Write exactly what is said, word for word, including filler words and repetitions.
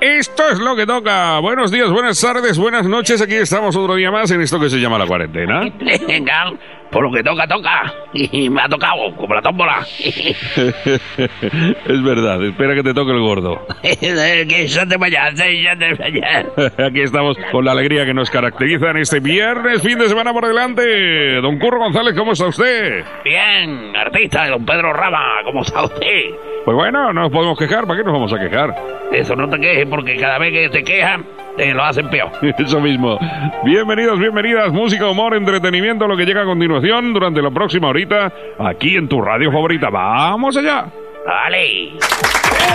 Esto es lo que toca. Buenos días, buenas tardes, buenas noches. Aquí estamos otro día más en esto que se llama la cuarentena. Venga, por lo que toca, toca. Y me ha tocado, como la tómbola. Es verdad, espera que te toque el gordo. Que ya te vayas, ya te vayas. Aquí estamos con la alegría que nos caracteriza en este viernes, fin de semana por delante. Don Curro González, ¿cómo está usted? Bien, artista, don Pedro Rama, ¿cómo está usted? Pues bueno, no nos podemos quejar. ¿Para qué nos vamos a quejar? Eso, no te quejes, porque cada vez que te quejan, te lo hacen peor. Eso mismo. Bienvenidos, bienvenidas. Música, humor, entretenimiento, lo que llega a continuación durante la próxima horita, aquí en tu radio favorita. ¡Vamos allá! ¡Vale!